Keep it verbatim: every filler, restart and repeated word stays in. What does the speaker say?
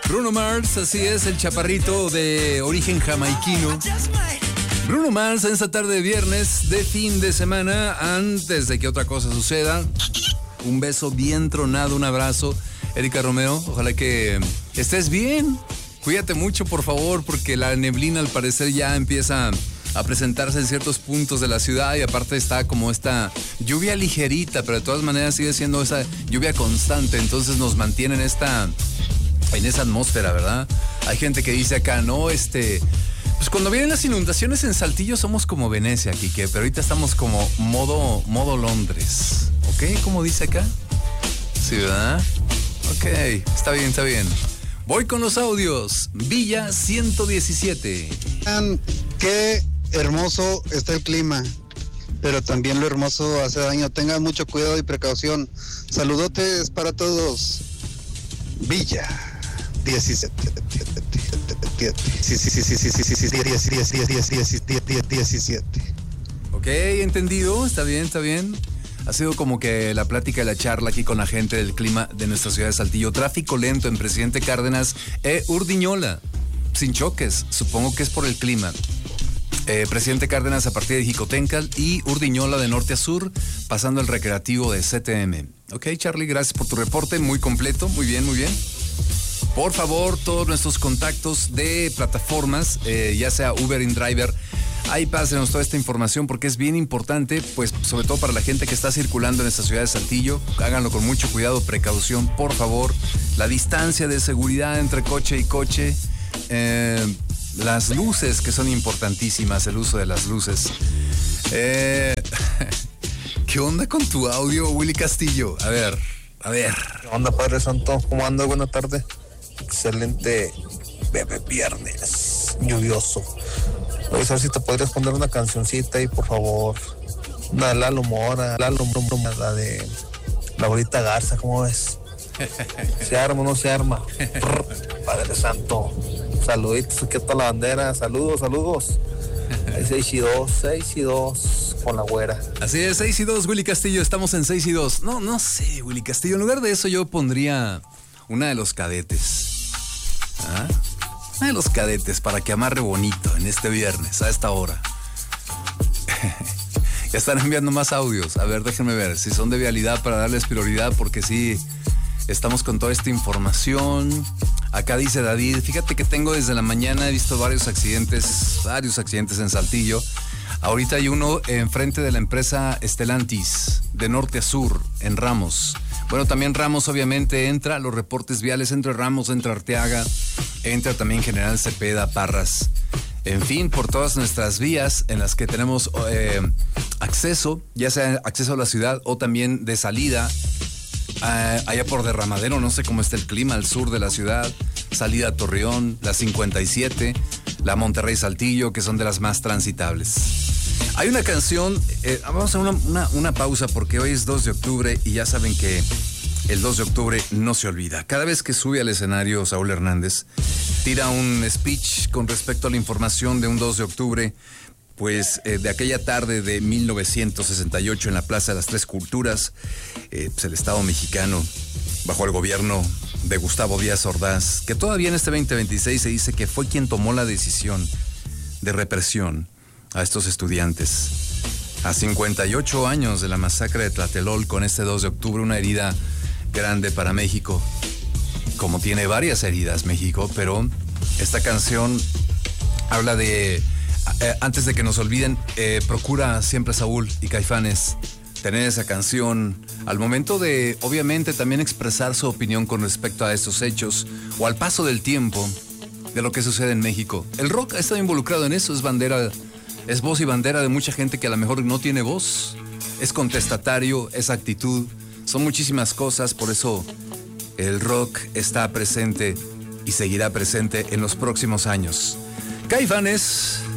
Bruno Mars, así es, el chaparrito de origen jamaiquino. Bruno Mars en esta tarde de viernes de fin de semana, antes de que otra cosa suceda. Un beso bien tronado, un abrazo. Erika Romeo, ojalá que estés bien. Cuídate mucho, por favor, porque la neblina al parecer ya empieza a presentarse en ciertos puntos de la ciudad y aparte está como esta lluvia ligerita, pero de todas maneras sigue siendo esa lluvia constante, entonces nos mantiene en esta, en esa atmósfera, ¿verdad? Hay gente que dice acá, no, este, pues cuando vienen las inundaciones en Saltillo somos como Venecia, Quique, pero ahorita estamos como modo, modo Londres, ¿ok? ¿Cómo dice acá? Sí, ¿verdad? Ok, está bien, está bien. Voy con los audios. Villa ciento diecisiete. Qué hermoso está el clima, pero también lo hermoso hace daño. Tengan mucho cuidado y precaución. Saludotes para todos. Villa diecisiete. Sí, sí, sí, sí, sí, sí, sí, sí, diecisiete. Ok, entendido. Está bien, está bien. Ha sido como que la plática y la charla aquí con la gente del clima de nuestra ciudad de Saltillo. Tráfico lento en Presidente Cárdenas e Urdiñola. Sin choques, supongo que es por el clima. Eh, Presidente Cárdenas a partir de Jicotencal y Urdiñola de norte a sur, pasando el recreativo de C T M. Ok, Charlie, gracias por tu reporte, muy completo, muy bien, muy bien. Por favor, todos nuestros contactos de plataformas, eh, ya sea Uber, InDriver, ahí pásenos toda esta información porque es bien importante, pues sobre todo para la gente que está circulando en esta ciudad de Saltillo. Háganlo con mucho cuidado, precaución, por favor. La distancia de seguridad entre coche y coche. Eh, las luces, que son importantísimas, el uso de las luces. Eh, ¿Qué onda con tu audio, Willy Castillo? A ver, a ver. ¿Qué onda, Padre Santo? ¿Cómo anda? Buena tarde. Excelente bebé viernes lluvioso. Oye, a ver si te podrías poner una cancioncita ahí, por favor. Una de Lalo Mora, Lalo Mora, la de la Laurita Garza, ¿cómo ves? ¿Se arma o no se arma? Padre Santo, saluditos aquí a toda la bandera, saludos, saludos. Hay seis y dos, seis y dos con la güera. Así es, seis y dos, Willy Castillo, estamos en seis y dos. No, no sé, Willy Castillo, en lugar de eso yo pondría una de Los Cadetes. ¿Ah? Una de Los Cadetes para que amarre bonito en este viernes, a esta hora. Ya están enviando más audios. A ver, déjenme ver si son de vialidad para darles prioridad, porque sí, estamos con toda esta información. Acá dice David, fíjate que tengo desde la mañana, he visto varios accidentes, varios accidentes en Saltillo. Ahorita hay uno enfrente de la empresa Stellantis, de norte a sur, en Ramos. Bueno, también Ramos obviamente entra, los reportes viales, entra Ramos, entra Arteaga, entra también General Cepeda, Parras. En fin, por todas nuestras vías en las que tenemos eh, acceso, ya sea acceso a la ciudad o también de salida, eh, allá por Derramadero, no sé cómo está el clima, al sur de la ciudad, salida a Torreón, la cincuenta y siete, la Monterrey Saltillo, que son de las más transitables. Hay una canción, eh, vamos a hacer una, una, una pausa porque hoy es dos de octubre y ya saben que el dos de octubre no se olvida. Cada vez que sube al escenario Saúl Hernández, tira un speech con respecto a la información de un dos de octubre, pues eh, de aquella tarde de mil novecientos sesenta y ocho en la Plaza de las Tres Culturas, eh, pues el Estado mexicano, bajo el gobierno de Gustavo Díaz Ordaz, que todavía en este veinte veintiséis se dice que fue quien tomó la decisión de represión a estos estudiantes. A cincuenta y ocho años de la masacre de Tlatelolco, con este dos de octubre, una herida grande para México, como tiene varias heridas México, pero esta canción habla de, eh, antes de que nos olviden, eh, procura siempre Saúl y Caifanes tener esa canción al momento de, obviamente, también expresar su opinión con respecto a estos hechos o al paso del tiempo de lo que sucede en México. El rock ha estado involucrado en eso, es bandera, es voz y bandera de mucha gente que a lo mejor no tiene voz, es contestatario, es actitud, son muchísimas cosas, por eso el rock está presente y seguirá presente en los próximos años. Caifanes,